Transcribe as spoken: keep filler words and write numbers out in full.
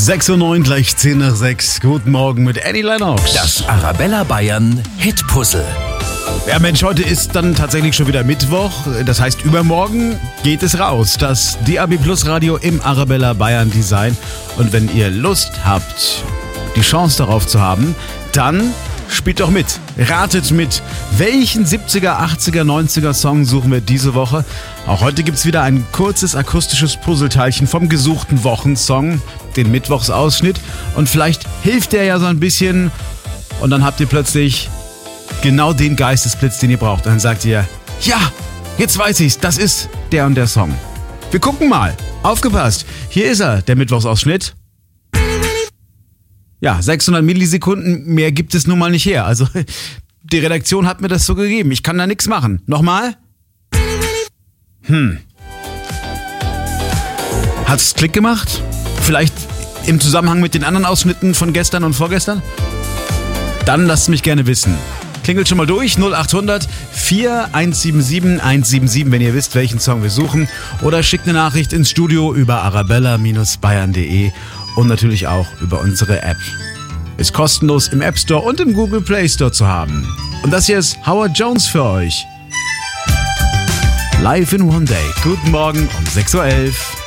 sechs Uhr neun, gleich zehn nach sechs. Guten Morgen mit Annie Lennox. Das Arabella Bayern Hitpuzzle. Ja Mensch, heute ist dann tatsächlich schon wieder Mittwoch. Das heißt, übermorgen geht es raus. Das D A B Plus Radio im Arabella Bayern Design. Und wenn ihr Lust habt, die Chance darauf zu haben, dann spielt doch mit. Ratet mit. Welchen siebziger, achtziger, neunziger Song suchen wir diese Woche? Auch heute gibt's wieder ein kurzes akustisches Puzzleteilchen vom gesuchten Wochensong, den Mittwochsausschnitt. Und vielleicht hilft der ja so ein bisschen. Und dann habt ihr plötzlich genau den Geistesblitz, den ihr braucht. Und dann sagt ihr, ja, jetzt weiß ich's, das ist der und der Song. Wir gucken mal. Aufgepasst. Hier ist er, der Mittwochsausschnitt. Ja, sechshundert Millisekunden, mehr gibt es nun mal nicht her. Also, die Redaktion hat mir das so gegeben. Ich kann da nichts machen. Nochmal? Hm. Hat's Klick gemacht? Vielleicht im Zusammenhang mit den anderen Ausschnitten von gestern und vorgestern? Dann lasst mich gerne wissen. Klingelt schon mal durch, null acht hundert, vier eins sieben sieben, eins sieben sieben, wenn ihr wisst, welchen Song wir suchen. Oder schickt eine Nachricht ins Studio über arabella Bayern punkt de und natürlich auch über unsere App. Ist kostenlos im App Store und im Google Play Store zu haben. Und das hier ist Howard Jones für euch. Live in One Day. Guten Morgen um sechs Uhr elf.